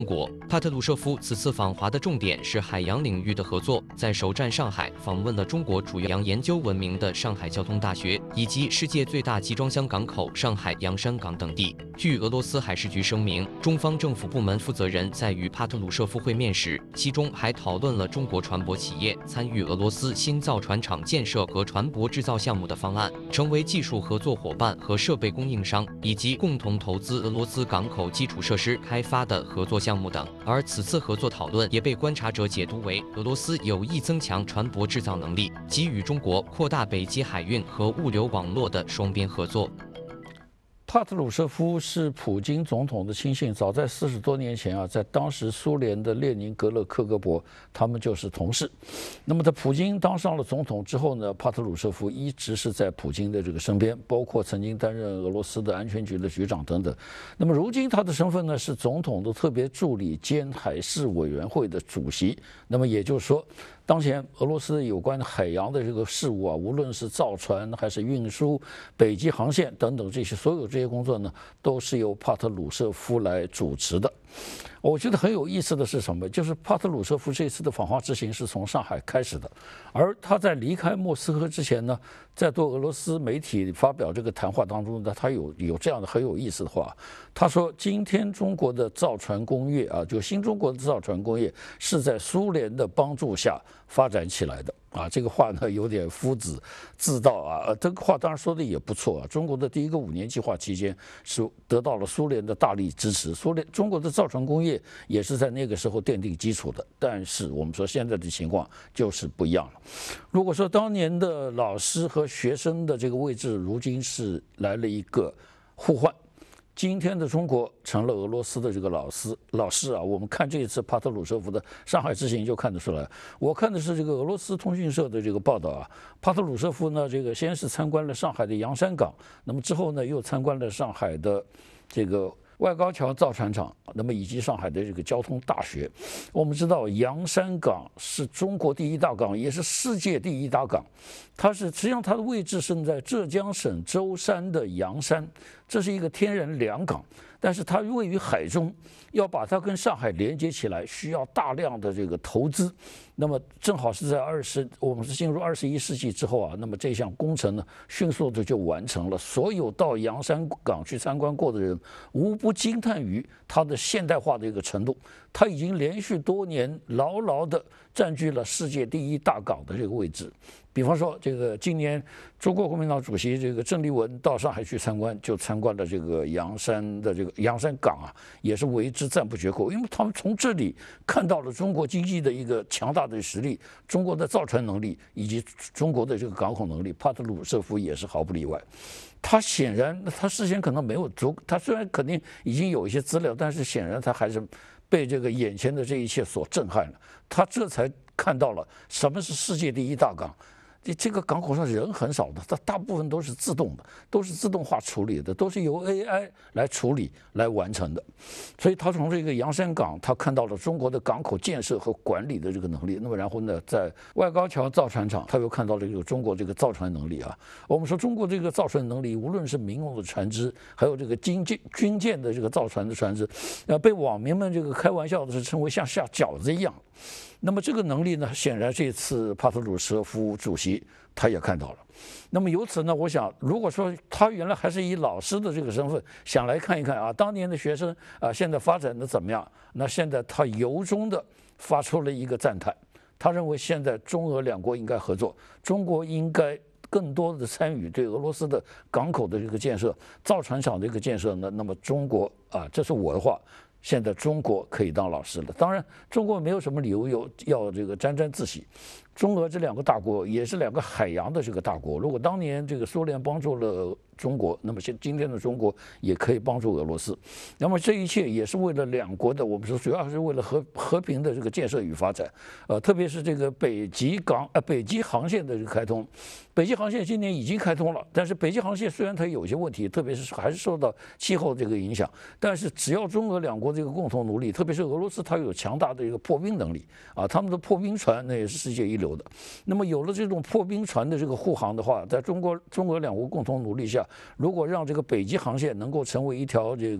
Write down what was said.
中国帕特鲁舍夫此次访华的重点是海洋领域的合作，在首站上海访问了中国主要洋研究闻名的上海交通大学，以及世界最大集装箱港口上海洋山港等地。据俄罗斯海事局声明，中方政府部门负责人在与帕特鲁舍夫会面时，其中还讨论了中国船舶企业参与俄罗斯新造船厂建设和船舶制造项目的方案，成为技术合作伙伴和设备供应商，以及共同投资俄罗斯港口基础设施开发的合作项目等。而此次合作讨论也被观察者解读为俄罗斯有意增强船舶制造能力，给予中国扩大北极海运和物流网络的双边合作。 帕特鲁舍夫是普京总统的亲信，早在40多年前啊，在当时苏联的列宁格勒克格勃，他们就是同事。那么在普京当上了总统之后呢，帕特鲁舍夫一直是在普京的这个身边，包括曾经担任俄罗斯的安全局的局长等等。那么如今他的身份呢是总统的特别助理兼海事委员会的主席。那么也就是说，当前俄罗斯有关海洋的这个事务啊，无论是造船还是运输、北极航线等等这些所有这些工作呢，都是由帕特鲁舍夫来主持的。我觉得很有意思的是什么？就是帕特鲁舍夫这次的访华之行是从上海开始的，而他在离开莫斯科之前呢，在对俄罗斯媒体发表这个谈话当中呢，他有这样的很有意思的话。他说：“今天中国的造船工业啊，就新中国的造船工业是在苏联的帮助下发展起来的。”啊，这个话呢有点夫子自道啊，这个话当然说的也不错啊。中国的第一个5年计划期间是得到了苏联的大力支持，中国的造船工业也是在那个时候奠定基础的。但是我们说现在的情况就是不一样了。如果说当年的老师和学生的这个位置，如今是来了一个互换。今天的中国成了俄罗斯的这个老师啊，我们看这一次帕特鲁舍夫的上海之行就看得出来。我看的是这个俄罗斯通讯社的这个报道啊，帕特鲁舍夫呢，这个先是参观了上海的洋山港，那么之后呢又参观了上海的这个外高桥造船厂，那么以及上海的这个交通大学。我们知道洋山港是中国第一大港，也是世界第一大港。实际上它的位置是在浙江省舟山的洋山，这是一个天然良港，但是它位于海中，要把它跟上海连接起来，需要大量的这个投资。那么正好是在我们是进入21世纪之后啊，那么这项工程呢，迅速的就完成了。所有到洋山港去参观过的人，无不惊叹于它的现代化的一个程度。它已经连续多年牢牢的占据了世界第一大港的这个位置。比方说，这个今年中国国民党主席这个郑丽文到上海去参观，就参观了这个洋山的这个洋山港啊，也是为之赞不绝口，因为他们从这里看到了中国经济的一个强大的实力，中国的造船能力以及中国的这个港口能力，帕特鲁舍夫也是毫不例外。他显然，他事先可能没有他虽然肯定已经有一些资料，但是显然他还是被这个眼前的这一切所震撼了。他这才看到了什么是世界第一大港。这个港口上人很少的，它大部分都是自动的，都是自动化处理的，都是由 AI 来处理来完成的。所以他从这个洋山港，他看到了中国的港口建设和管理的这个能力。那么然后呢，在外高桥造船厂，他又看到了这个中国这个造船能力啊。我们说中国这个造船能力，无论是民用的船只，还有这个军舰的这个造船的船只，被网民们这个开玩笑的是称为像下饺子一样。那么这个能力呢，显然这次帕特鲁舍夫主席他也看到了。那么由此呢，我想，如果说他原来还是以老师的这个身份想来看一看啊，当年的学生啊，现在发展的怎么样？那现在他由衷的发出了一个赞叹，他认为现在中俄两国应该合作，中国应该更多的参与对俄罗斯的港口的这个建设、造船厂的这个建设呢。那么中国啊，这是我的话。现在中国可以当老师了，当然，中国没有什么理由要这个沾沾自喜。中俄这两个大国也是两个海洋的这个大国。如果当年这个苏联帮助了中国，那么今天的中国也可以帮助俄罗斯。那么这一切也是为了两国的，我们说主要是为了和平的这个建设与发展。特别是这个北极航线的这个开通，北极航线今年已经开通了，但是北极航线虽然它有些问题，特别是还是受到气候这个影响，但是只要中俄两国这个共同努力，特别是俄罗斯，它有强大的一个破冰能力啊，他们的破冰船那也是世界一流的。那么有了这种破冰船的这个护航的话，在中俄两国共同努力下，如果让这个北极航线能够成为一条这